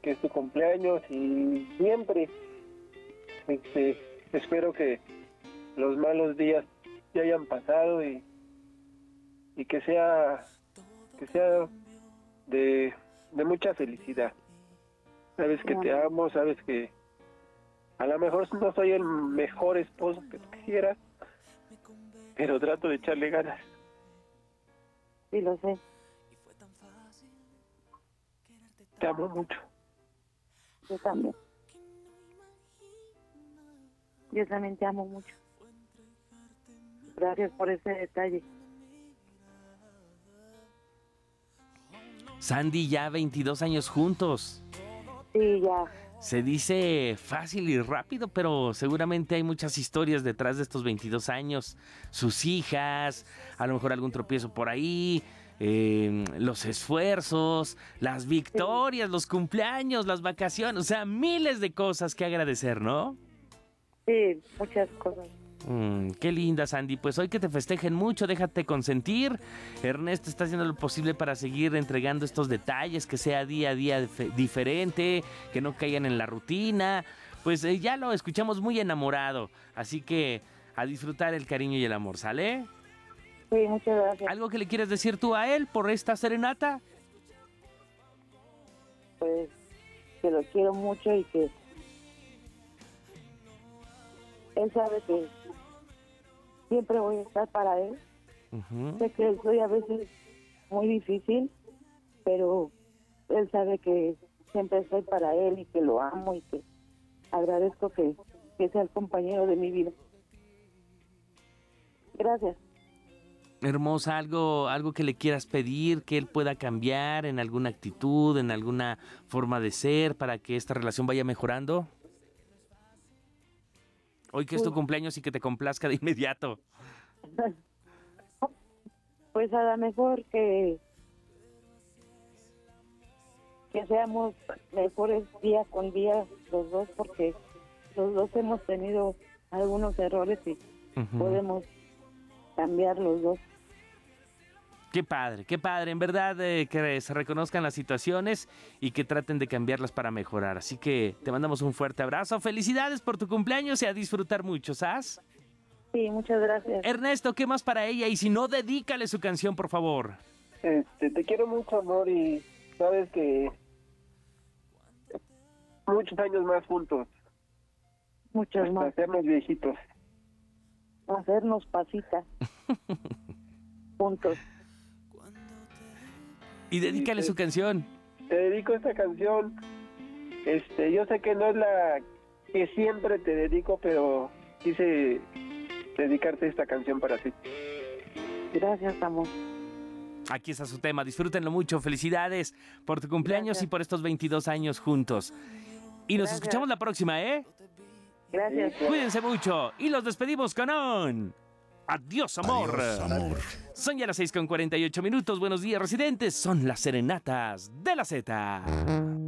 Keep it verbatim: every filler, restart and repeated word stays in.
que es tu cumpleaños y siempre este, espero que los malos días ya hayan pasado y, y que sea que sea de, de mucha felicidad. Sabes que te amo, sabes que a lo mejor no soy el mejor esposo que tú quisieras, pero trato de echarle ganas. Sí, lo sé. Te amo mucho. Yo también. Yo también te amo mucho. Gracias por ese detalle. Sandy, ya veintidós años juntos. Sí, ya. Se dice fácil y rápido, pero seguramente hay muchas historias detrás de estos veintidós años. Sus hijas, a lo mejor algún tropiezo por ahí, eh, los esfuerzos, las victorias, sí. Los cumpleaños, las vacaciones, o sea, miles de cosas que agradecer, ¿no? Sí, muchas cosas. Mm, qué linda, Sandy. Pues hoy que te festejen mucho, déjate consentir. Ernesto está haciendo lo posible para seguir entregando estos detalles, que sea día a día dif- diferente, que no caigan en la rutina. Pues eh, ya lo escuchamos muy enamorado, así que a disfrutar el cariño y el amor, ¿sale? Sí, muchas gracias. ¿Algo que le quieres decir tú a él por esta serenata? Pues que lo quiero mucho y que él sabe que siempre voy a estar para él. Uh-huh. Sé que soy a veces muy difícil, pero él sabe que siempre estoy para él y que lo amo y que agradezco que, que sea el compañero de mi vida. Gracias. Hermosa, algo, algo que le quieras pedir, que él pueda cambiar en alguna actitud, en alguna forma de ser para que esta relación vaya mejorando. Hoy que es tu cumpleaños y que te complazca de inmediato. Pues a lo mejor que que seamos mejores día con día los dos, porque los dos hemos tenido algunos errores y uh-huh. podemos cambiar los dos. Qué padre, qué padre, en verdad eh, que se reconozcan las situaciones y que traten de cambiarlas para mejorar. Así que te mandamos un fuerte abrazo, felicidades por tu cumpleaños y a disfrutar mucho, ¿sabes? Sí, muchas gracias. Ernesto, ¿qué más para ella? Y si no, dedícale su canción, por favor. Este, te quiero mucho, amor, y sabes que muchos años más juntos. Muchos hasta más. Hacernos viejitos. Hacernos pasita. Juntos. Y dedícale su canción. Te dedico esta canción. Este, yo sé que no es la que siempre te dedico, pero quise dedicarte esta canción para ti. Gracias, amor. Aquí está su tema, disfrútenlo mucho, felicidades por tu cumpleaños. Gracias. Y por estos veintidós años juntos. Y nos Gracias. Escuchamos la próxima, ¿eh? Gracias. Cuídense mucho y los despedimos con un... Adiós, amor. Adiós, amor. Son ya las seis con cuarenta y ocho minutos. Buenos días, residentes. Son las serenatas de la Z.